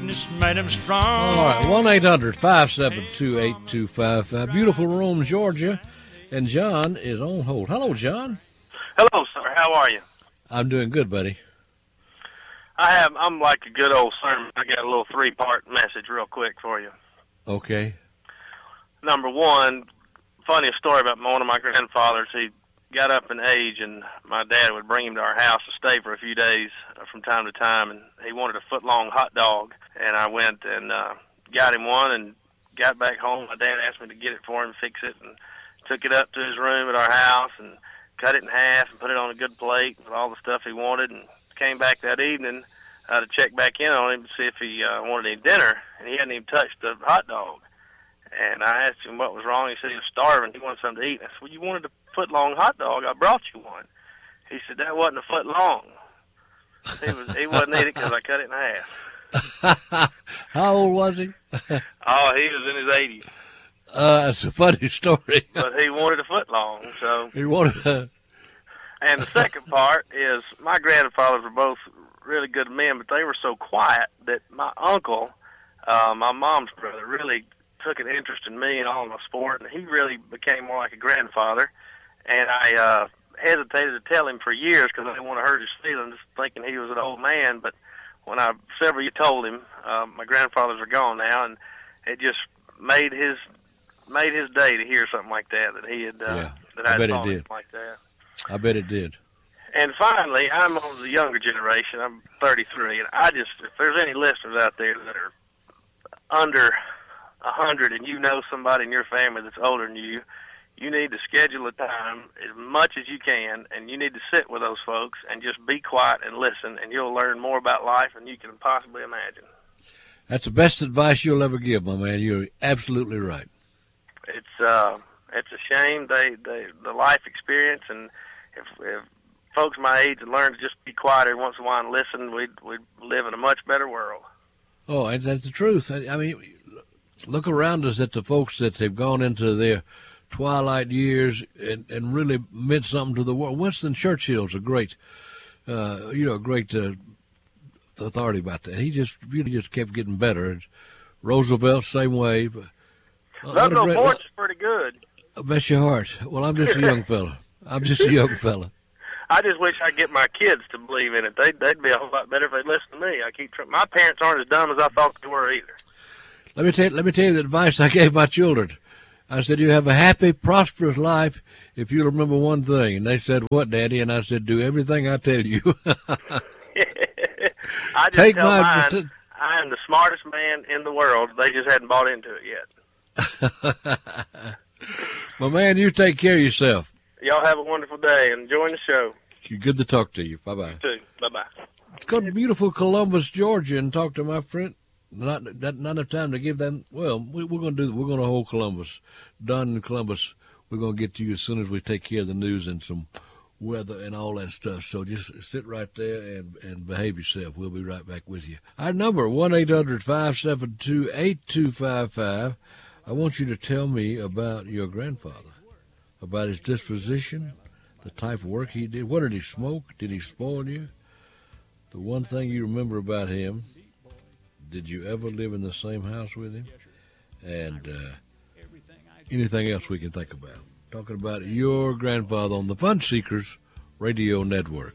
goodness made him strong. All right, 1-800-572-8255. Beautiful Rome, Georgia. And John is on hold. Hello, John. Hello, sir. How are you? I'm doing good, buddy. I'm like a good old sermon. I got a little 3-part message real quick for you. Okay. Number one, funny story about one of my grandfathers. He got up in age, and my dad would bring him to our house to stay for a few days from time to time, and he wanted a foot-long hot dog. And I went and got him one and got back home. My dad asked me to get it for him, fix it, and took it up to his room at our house and cut it in half and put it on a good plate with all the stuff he wanted, and came back that evening to check back in on him to see if he wanted any dinner, and he hadn't even touched the hot dog. And I asked him what was wrong. He said he was starving. He wanted something to eat. I said, well, you wanted a foot-long hot dog. I brought you one. He said, that wasn't a foot long. He wouldn't eat it because I cut it in half. How old was he? Oh, he was in his 80s. That's a funny story. But he wanted a foot long, so. He wanted And the second part is my grandfathers were both really good men, but they were so quiet that my uncle, my mom's brother, really took an interest in me and all my sport, and he really became more like a grandfather. And I hesitated to tell him for years because I didn't want to hurt his feelings, thinking he was an old man. But when I several years told him, my grandfathers are gone now, and it just made his day to hear something like that he had that I bet taught it him did. like that. I bet it did. And finally, I'm on the younger generation. I'm 33, and if there's any listeners out there that are under 100 and you know somebody in your family that's older than you, you need to schedule a time as much as you can, and you need to sit with those folks and just be quiet and listen, and you'll learn more about life than you can possibly imagine. That's the best advice you'll ever give, my man. You're absolutely right. It's a shame the life experience, and if folks my age had learned to just be quiet every once in a while and listen, we'd live in a much better world. Oh, and that's the truth. I mean, look around us at the folks that have gone into their twilight years and really meant something to the world. Winston Churchill's a great, great authority about that. He just really kept getting better. Roosevelt, same way. Ludlow Porch is pretty good. Bless your heart. Well, I'm just a young fella. I just wish I could get my kids to believe in it. They'd be a whole lot better if they'd listen to me. My parents aren't as dumb as I thought they were either. Let me tell you the advice I gave my children. I said, you have a happy, prosperous life if you remember one thing. And they said, what, Daddy? And I said, do everything I tell you. I just tell mine, I am the smartest man in the world. They just hadn't bought into it yet. Well, man, you take care of yourself. Y'all have a wonderful day. Enjoying the show. Good to talk to you. Bye-bye. You too. Bye-bye. Let's go to beautiful Columbus, Georgia, and talk to my friend. Not enough time to give them. Well, we're going to hold Columbus. Don in Columbus, we're going to get to you as soon as we take care of the news and some weather and all that stuff. So just sit right there and behave yourself. We'll be right back with you. Our number, 1-800-572-8255. I want you to tell me about your grandfather, about his disposition, the type of work he did. What did he smoke? Did he spoil you? The one thing you remember about him. Did you ever live in the same house with him? And anything else we can think about. Talking about your grandfather on the Fun Seekers Radio Network.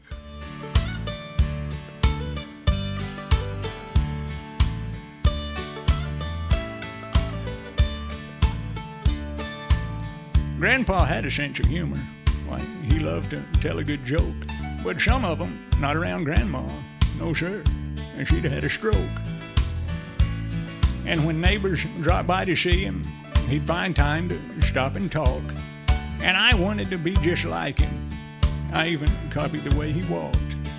Grandpa had a sense of humor. He loved to tell a good joke. But some of them, not around Grandma. No, sir. And she'd have had a stroke. And when neighbors dropped by to see him, he'd find time to stop and talk. And I wanted to be just like him. I even copied the way he walked.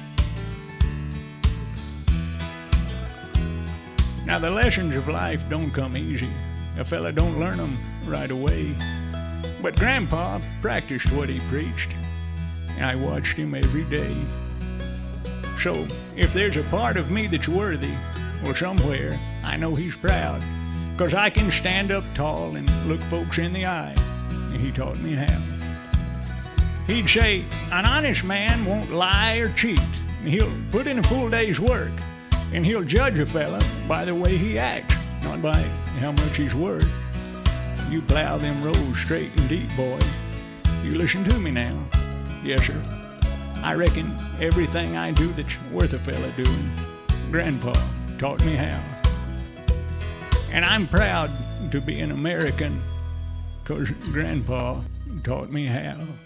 Now, the lessons of life don't come easy. A fella don't learn them right away. But Grandpa practiced what he preached. And I watched him every day. So, if there's a part of me that's worthy, well, somewhere I know he's proud, 'cause I can stand up tall and look folks in the eye, and he taught me how. He'd say, an honest man won't lie or cheat, and he'll put in a full day's work, And he'll judge a fella by the way he acts, not by how much he's worth. You plow them roads straight and deep, boy. You listen to me now. Yes, sir. I reckon everything I do that's worth a fella doing, Grandpa taught me how. And I'm proud to be an American, 'cause Grandpa taught me how.